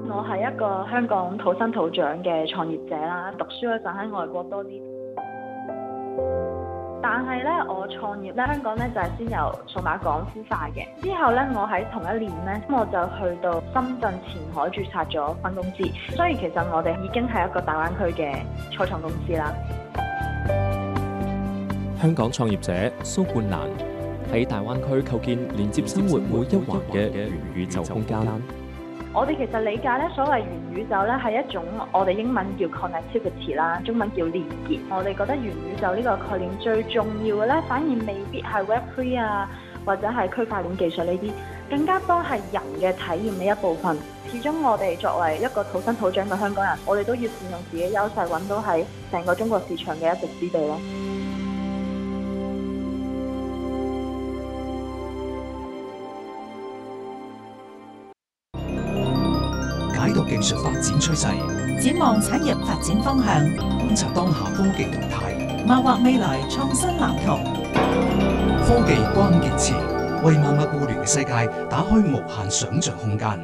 我係一個香港土生土長嘅創業者啦，讀書嗰陣喺外國多啲。但係咧，我創業咧，香港咧就係先由數碼港孵化嘅。之後咧，我喺同一年咧，我就去到深圳前海註冊咗分公司。所以其實我哋已經係一個大灣區嘅初創公司啦。 香港創業者蘇冠蘭喺大灣區構建連接生活每一環嘅元宇宙空間。 我哋其實理解咧，所謂元宇宙咧係一種我哋英文叫 connectivity 啦，中文叫連結。我哋覺得元宇宙呢個概念最重要嘅咧，反而未必係 Web3 啊，或者係區塊鏈技術呢啲，更加多係人嘅體驗呢一部分。始終我哋作為一個土生土長嘅香港人，我哋都要善用自己優勢，揾到喺成個中國市場嘅一席之地咯。 解讀技術發展趨勢， 展望產業發展方向， 觀察當下科技動態， 謀劃未來創新藍圖。 科技關鍵詞為萬物互聯嘅世界打開無限想像空間。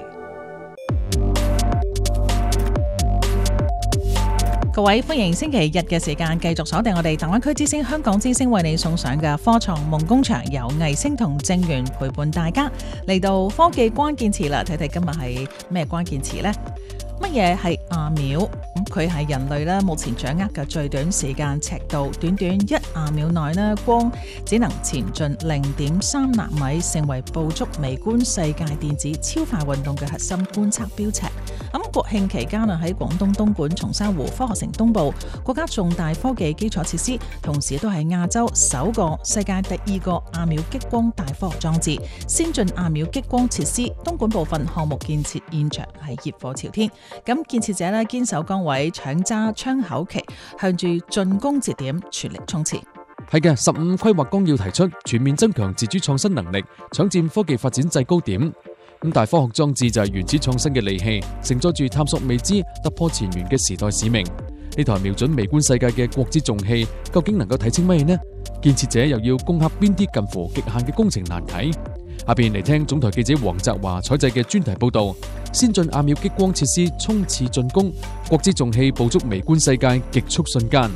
各位歡迎星期日嘅時間繼續鎖定我哋大灣區之聲香港之聲為你送上嘅科創夢工場，由藝星同正源陪伴大家嚟到科技關鍵詞啦。睇睇今日係咩關鍵詞呢？乜嘢係亞秒？佢係人類咧目前掌握嘅最短時間尺度，短短1亞秒內咧，光只能前進0.3納米，成為捕捉微觀世界電子超快運動嘅核心觀測標尺。咁國慶期間喺廣東東莞松山湖科學城東部國家重大科技基礎設施，同時都係亞洲首個、世界第2個亞秒激光大科學裝置。先進亞秒激光設施東莞部分項目建設現場係熱火朝天。咁建設者堅守崗位，搶揸窗口期，向住進攻節點全力衝刺。 係嘅，15規劃綱要提出全面增強自主創新能力，搶佔科技發展制高點。咁大科學裝置就係原始創新嘅利器，承載住探索未知、突破前沿嘅時代使命。呢台瞄準微觀世界嘅國之重器，究竟能夠睇清乜嘢呢？建設者又要攻克邊啲近乎極限嘅工程難題？下邊嚟聽總台記者黃澤華採製嘅專題報道：先進亞秒激光設施衝刺進攻，國之重器捕捉微觀世界極速瞬間。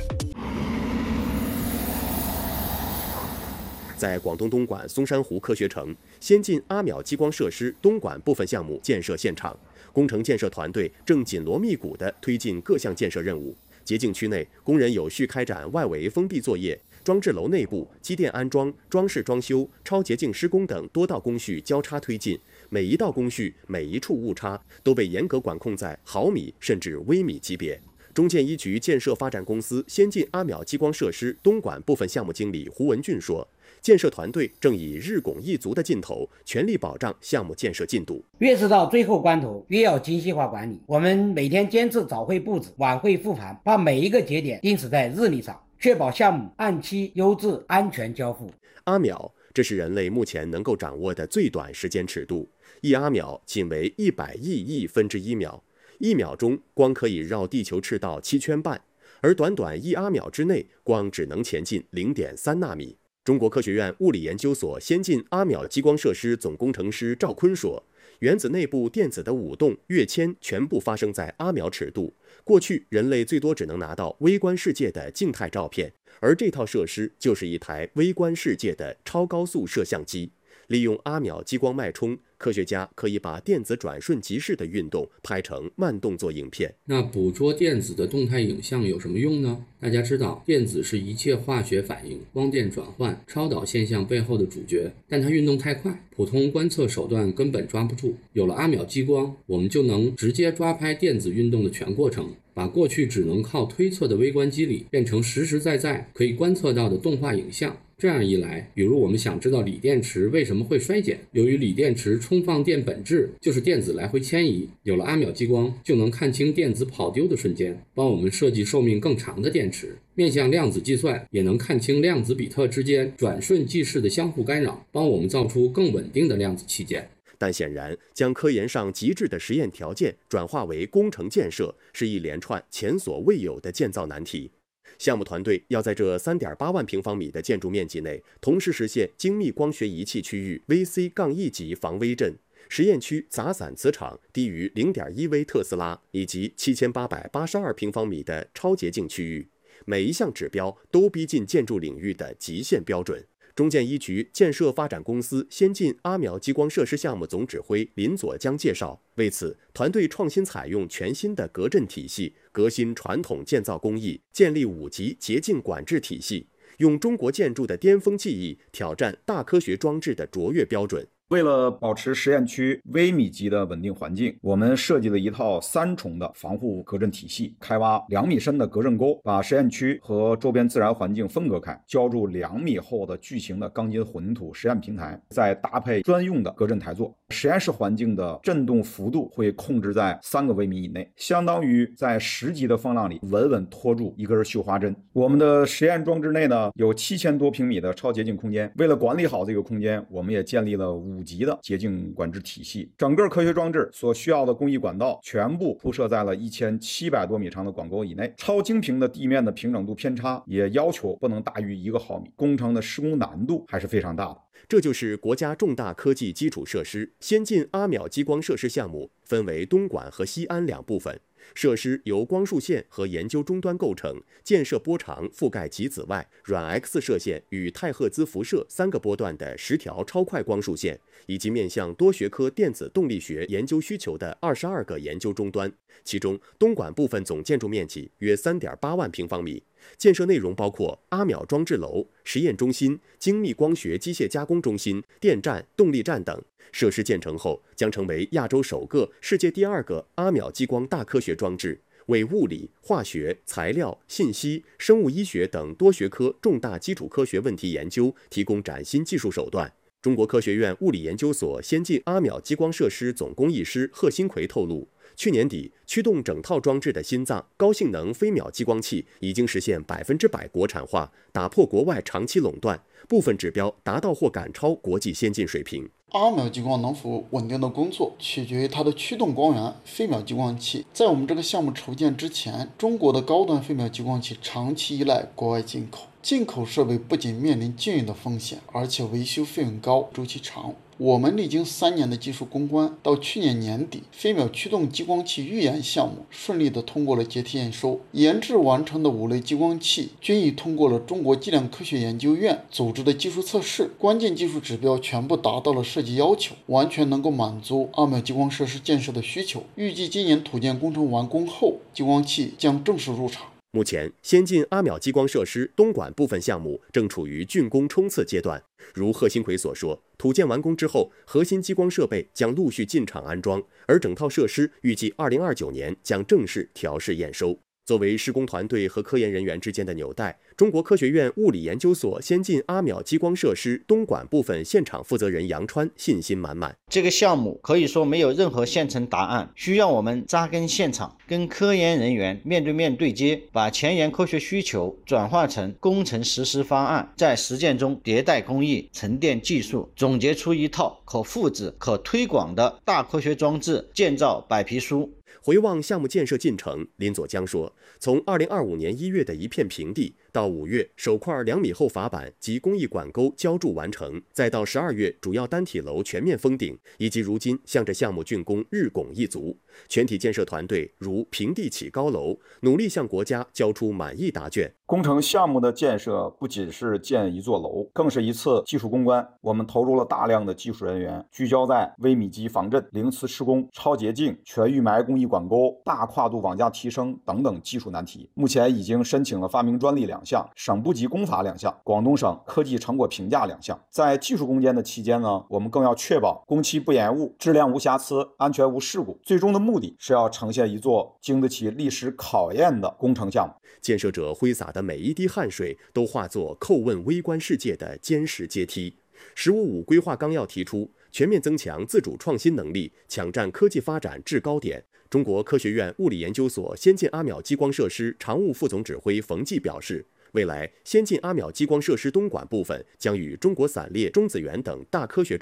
在廣東東莞松山湖科學城，先進阿秒激光設施東莞部分項目建設現場，工程建設團隊正緊鑼密鼓地推進各項建設任務。潔淨區內，工人有序開展外圍封閉作業，裝置樓內部機電安裝、裝飾裝修、超潔淨施工等多道工序交叉推進，每一道工序、每一處誤差都被嚴格管控在毫米甚至微米級別。中建一局建設發展公司先進阿秒激光設施東莞部分項目經理胡文俊說，建設團隊正以日拱一卒的勁頭，全力保障項目建設進度。 越是到最後關頭，越要精細化管理。我們每天堅持早會布置，晚會復盤，把每一個節點定死在日曆上，確保項目按期、優質、安全交付。 阿秒，這是人類目前能夠掌握的最短時間尺度，一阿秒僅為100億分之1秒，1秒鐘光可以繞地球赤道7圈半，而短短1阿秒之內，光只能前進0.3納米。中國科學院物理研究所先進阿秒激光設施總工程師趙坤說，原子內部電子的舞動、躍遷全部發生在阿秒尺度。過去人類最多只能拿到微觀世界的靜態照片，而這套設施就是一台微觀世界的超高速攝像機。利用阿秒激光脈衝，科學家可以把電子轉瞬即逝的運動拍成慢動作影片。 那捕捉電子的動態影像有什麼用呢？大家知道，電子是一切化學反應、光電轉換、超導現象背後的主角，但它運動太快，普通觀測手段根本抓不住。有了阿秒激光，我們就能直接抓拍電子運動的全過程，把過去只能靠推測的微觀機理變成實實在在可以觀測到的動畫影像。這樣一來，比如我們想知道鋰電池為什麼會衰減，由於鋰電池充放電本質就是電子來回遷移，有了阿秒激光就能看清電子跑丟的瞬間，幫我們設計壽命更長的電池。面向量子計算，也能看清量子比特之間轉瞬即逝的相互干擾，幫我們造出更穩定的量子器件。 但顯然，將科研上極致的實驗條件轉化為工程建設，是一連串前所未有的建造難題。項目團隊要在這3.8萬平方米的建築面積內，同時實現精密光學儀器區域 VC-1 級防微陣， 实验区杂散磁场低于 0.1 微特斯拉以及7882平方米的超洁净区域，每一项指标都逼近建筑领域的极限标准。中建一局建设发展公司先进阿苗激光设施项目总指挥林佐江介绍，为此，团队创新采用全新的隔震体系，革新传统建造工艺，建立5级洁净管制体系，用中国建筑的巅峰技艺挑战大科学装置的卓越标准。 为了保持实验区微米级的稳定环境，我们设计了一套3重的防护隔震体系，开挖2米深的隔震沟，把实验区和周边自然环境分隔开，浇筑2米厚的巨型的钢筋混凝土实验平台，再搭配专用的隔震台座。实验室环境的震动幅度会控制在3个微米以内，相当于在10级的风浪里稳稳拖住一根绣花针。我们的实验装置内呢，有7000多平米的超洁净空间。为了管理好这个空间，我们也建立了5级的洁净管制体系。整个科学装置所需要的工艺管道全部铺设在了1700多米长的管沟以内。超精平的地面的平整度偏差也要求不能大于1个毫米，工程的施工难度还是非常大的。 这就是国家重大科技基础设施先进阿苗激光设施项目，分为东莞和西安2部分。设施由光束线和研究终端构成，建设波长覆盖极紫外、软 X 射线与太赫兹辐射3个波段的10条超快光束线，以及面向多学科电子动力学研究需求的22个研究终端。其中，东莞部分总建筑面积约 3.8万平方米。建设内容包括阿苗装置楼、实验中心、精密光学机械加工中心、电站、动力站等。设施建成后，将成为亚洲首个、世界第2个阿苗激光大科学装置，为物理、化学、材料、信息、生物医学等多学科重大基础科学问题研究提供崭新技术手段。中国科学院物理研究所先进阿苗激光设施总工艺师贺新奎透露，去年底，驱动整套装置的心脏高性能飞秒激光器已经实现100%国产化，打破国外长期垄断，部分指标达到或赶超国际先进水平。 阿苗激光能否稳定的工作，取决于它的驱动光源飞秒激光器。在我们这个项目筹建之前，中国的高端飞秒激光器长期依赖国外进口，进口设备不仅面临禁运的风险，而且维修费用高，周期长。我们历经3年的技术攻关，到去年年底，飞秒驱动激光器预研项目顺利地通过了阶梯验收，研制完成的5类激光器均已通过了中国计量科学研究院组织的技术测试，关键技术指标全部达到了设计要求，完全能够满足阿苗激光设施建设的需求。预计今年土建工程完工后，激光器将正式入场。 目前，先进阿苗激光设施东莞部分项目正处于竣工冲刺阶段。如贺新奎所说，土建完工之后，核心激光设备将陆续进场安装，而整套设施预计2029年将正式调试验收。作为施工团队和科研人员之间的纽带，中国科学院物理研究所先进阿苗激光设施东莞部分现场负责人杨川信心满满。 这个项目可以说没有任何现成答案，需要我们扎根现场，跟科研人员面对面对接，把前沿科学需求转化成工程实施方案，在实践中迭代工艺、沉淀技术，总结出一套可复制、可推广的大科学装置建造白皮书。 回望项目建设进程，林佐江说，从2025年1月的一片平地，到5月首块2米厚筏板及工艺管沟浇筑完成，再到12月主要单体楼全面封顶，以及如今向着项目竣工日拱一卒，全体建设团队如平地起高楼，努力向国家交出满意答卷。 工程项目的建设不仅是建一座楼，更是一次技术攻关。我们投入了大量的技术人员，聚焦在微米级防震、零磁施工、超洁净、全预埋工艺管沟、大跨度网架提升等等技术难题。目前已经申请了发明专利2项，省部级工法2项，广东省科技成果评价2项。在技术攻坚的期间呢，我们更要确保工期不延误、质量无瑕疵、安全无事故。最终的目的是要呈现一座经得起历史考验的工程项目。 建设者挥洒的每一滴汗水都化作叩问微观世界的坚实阶梯。“15+5”规划纲要提出，全面增强自主创新能力，抢占科技发展制高点。中国科学院物理研究所先进阿苗激光设施常务副总指挥冯骥表示，未来先进阿苗激光设施东莞部分将与中国散裂、中子源等大科学